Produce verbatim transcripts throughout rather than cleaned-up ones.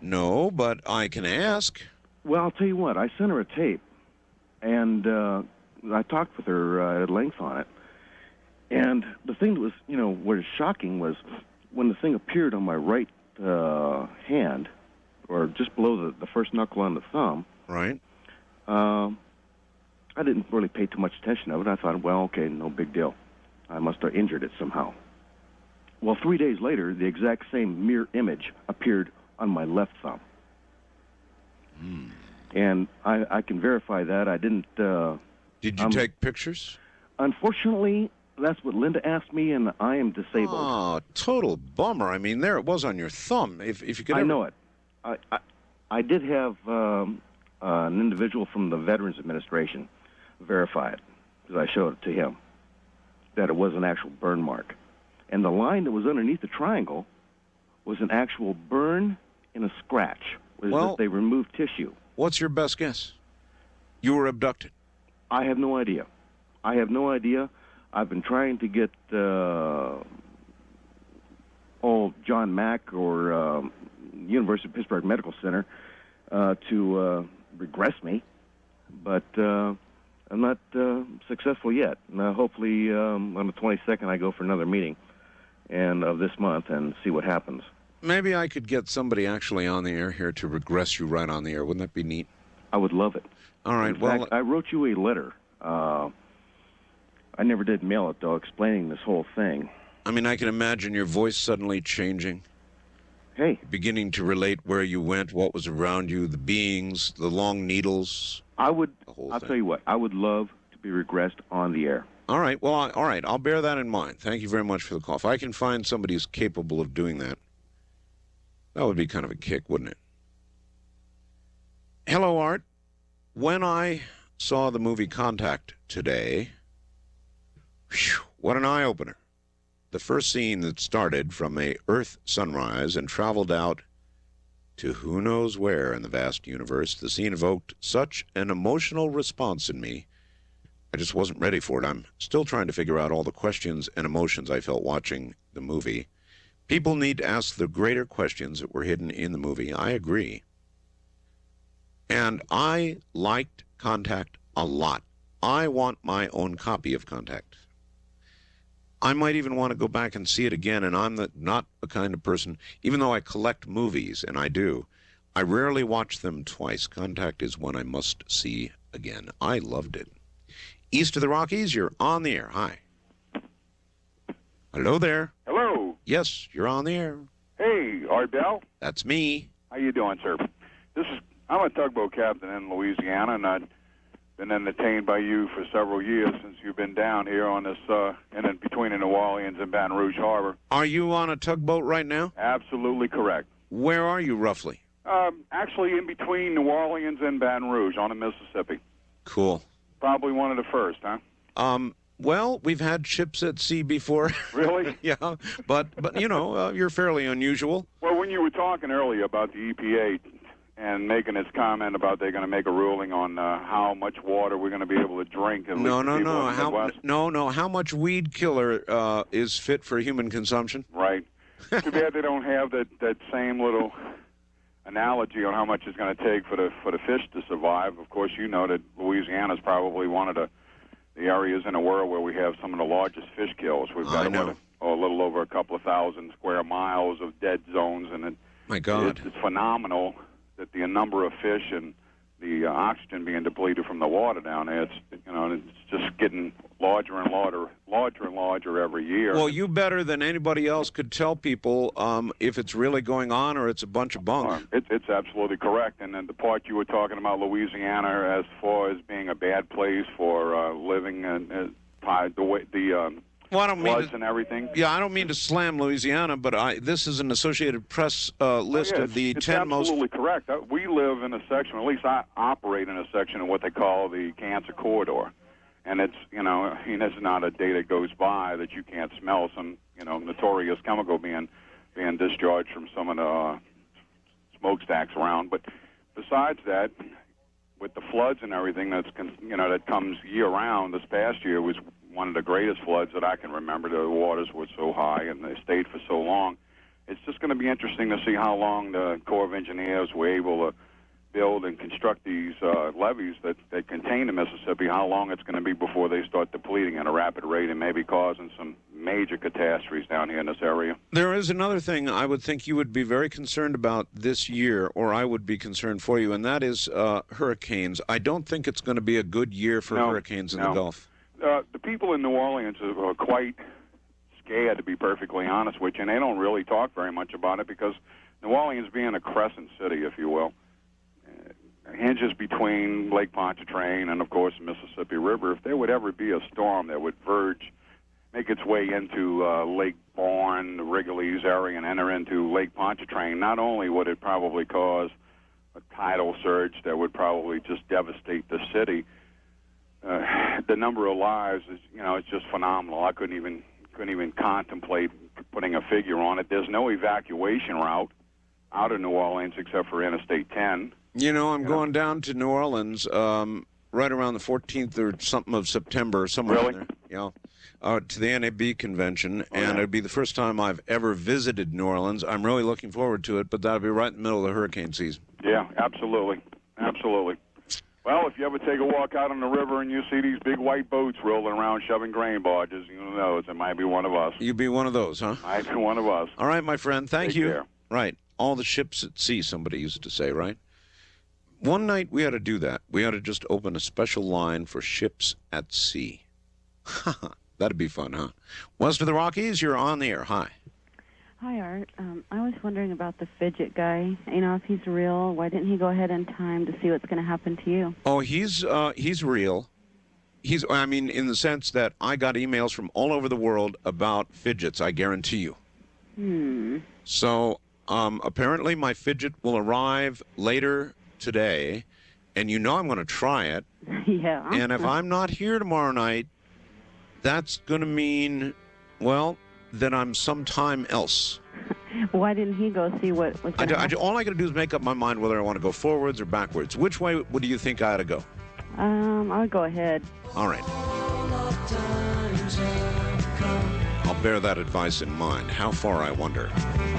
No, but I can ask. Well, I'll tell you what. I sent her a tape, and uh, I talked with her uh, at length on it. And the thing that was, you know, what is shocking was when the thing appeared on my right uh, hand, or just below the, the first knuckle on the thumb. Right. Um, I didn't really pay too much attention to it. I thought, well, okay, no big deal. I must have injured it somehow. Well, three days later, the exact same mirror image appeared on my left thumb. Mm. And I, I can verify that. I didn't... Uh, Did you um, take pictures? Unfortunately, that's what Linda asked me, and I am disabled. Oh, total bummer. I mean, there it was on your thumb. If if you could I ever... know it. I, I, I did have um, uh, an individual from the Veterans Administration verify it, because I showed it to him, that it was an actual burn mark. And the line that was underneath the triangle was an actual burn in a scratch, as Well, if they removed tissue. What's your best guess? You were abducted. I have no idea. I have no idea. I've been trying to get uh, old John Mack or uh, University of Pittsburgh Medical Center uh, to uh, regress me, but uh, I'm not uh, successful yet. Uh, hopefully, um, on the twenty-second, I go for another meeting and of this month and see what happens. Maybe I could get somebody actually on the air here to regress you right on the air. Wouldn't that be neat? I would love it. All right. In well, fact, I wrote you a letter. Uh, I never did mail it, though, explaining this whole thing. I mean, I can imagine your voice suddenly changing. Hey. Beginning to relate where you went, what was around you, the beings, the long needles. I would, I'll thing. tell you what, I would love to be regressed on the air. All right. Well, I, all right. I'll bear that in mind. Thank you very much for the call. If I can find somebody who's capable of doing that, that would be kind of a kick, wouldn't it? Hello, Art. When I saw the movie Contact today, whew, what an eye-opener. The first scene that started from a Earth sunrise and traveled out to who knows where in the vast universe, the scene evoked such an emotional response in me, I just wasn't ready for it. I'm still trying to figure out all the questions and emotions I felt watching the movie. People need to ask the greater questions that were hidden in the movie. I agree. And I liked Contact a lot. I want my own copy of Contact. I might even want to go back and see it again, and I'm the, not the kind of person, even though I collect movies, and I do, I rarely watch them twice. Contact is one I must see again. I loved it. East of the Rockies, you're on the air. Hi. Hello there. Hello. Yes, you're on the air. Hey, Art Bell. That's me. How you doing, sir? This is I'm a tugboat captain in Louisiana, and I've been entertained by you for several years since you've been down here on this, uh, in and between New Orleans and Baton Rouge Harbor. Are you on a tugboat right now? Absolutely correct. Where are you, roughly? Um, actually, in between New Orleans and Baton Rouge on the Mississippi. Cool. Probably one of the first, huh? Um, well, we've had ships at sea before. Really? Yeah, but, but you know, uh, you're fairly unusual. Well, when you were talking earlier about the E P A and making its comment about they're going to make a ruling on uh, how much water we're going to be able to drink. At No, least no, people no. in the How, Midwest. no, no. How much weed killer uh, is fit for human consumption? Right. Too bad they don't have that, that same little analogy on how much it's going to take for the for the fish to survive. Of course, you know that Louisiana is probably one of the the areas in the world where we have some of the largest fish kills. We've got I know. What, oh, a little over a couple of thousand square miles of dead zones, and it, My God. it's, it's phenomenal that the number of fish and the uh, oxygen being depleted from the water down there, it's, you know, it's just getting larger and larger, larger and larger every year. Well, you better than anybody else could tell people um, if it's really going on or it's a bunch of bunk. Uh, it, it's absolutely correct. And then the part you were talking about Louisiana as far as being a bad place for uh, living and uh, the way the um, well, I don't mean floods to, and everything. Yeah, I don't mean to slam Louisiana, but I, this is an Associated Press uh, list oh, yeah, of the it's, ten it's most. absolutely correct. Uh, We live in a section, at least I operate in a section of what they call the Cancer Corridor. And it's, you know, I mean, there's not a day that goes by that you can't smell some, you know, notorious chemical being being discharged from some of the uh, smokestacks around. But besides that, with the floods and everything that's, you know, that comes year-round, this past year was one of the greatest floods that I can remember. The waters were so high and they stayed for so long. it's just going to be interesting to see how long the Corps of Engineers were able to build and construct these uh, levees that, that contain the Mississippi, how long it's going to be before they start depleting at a rapid rate and maybe causing some major catastrophes down here in this area. There is another thing I would think you would be very concerned about this year, or I would be concerned for you, and that is uh, hurricanes. I don't think it's going to be a good year for no, hurricanes in no. the Gulf. Uh, the people in New Orleans are, are quite scared, to be perfectly honest with you, and they don't really talk very much about it because New Orleans being a crescent city, if you will, hinges between Lake Pontchartrain and, of course, the Mississippi River. If there would ever be a storm that would verge, make its way into uh, Lake Bourne, the Wrigley's area, and enter into Lake Pontchartrain, not only would it probably cause a tidal surge that would probably just devastate the city, uh, the number of lives is, you know, it's just phenomenal. I couldn't even couldn't even contemplate putting a figure on it. There's no evacuation route out of New Orleans except for Interstate ten. You know, I'm going down to New Orleans um, right around the fourteenth or something of September, somewhere Really? in there. You know, uh, to the N A B convention, Oh, and yeah. it'd be the first time I've ever visited New Orleans. I'm really looking forward to it, but that'll be right in the middle of the hurricane season. Yeah, absolutely. Absolutely. Well, if you ever take a walk out on the river and you see these big white boats rolling around shoving grain barges, you know it might be one of us. You'd be one of those, huh? Might be one of us. All right, my friend. Thank Take you. care. Right. All the ships at sea, somebody used to say, right? One night we ought to do that. We ought to just open a special line for ships at sea. That'd be fun, huh? West of the Rockies, you're on the air. Hi. Hi, Art. Um, I was wondering about the fidget guy. You know, if he's real, why didn't he go ahead in time to see what's going to happen to you? Oh, he's uh, he's real. He's, I mean, in the sense that I got emails from all over the world about fidgets, I guarantee you. Hmm. So um, apparently my fidget will arrive later today, and you know I'm going to try it. Yeah. And if I'm not here tomorrow night, that's going to mean, well, that I'm sometime else. Why didn't he go see what was I going do, to I happen? do, all I got to do is make up my mind whether I want to go forwards or backwards. Which way would do you think I ought to go? Um, I would go ahead. All right. I'll bear that advice in mind. How far, I wonder?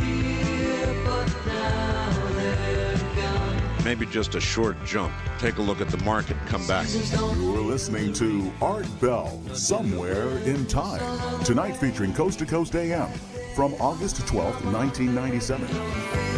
Maybe just a short jump. Take a look at the market, come back. You're listening to Art Bell, Somewhere in Time. Tonight featuring Coast to Coast A M from August twelfth, nineteen ninety-seven.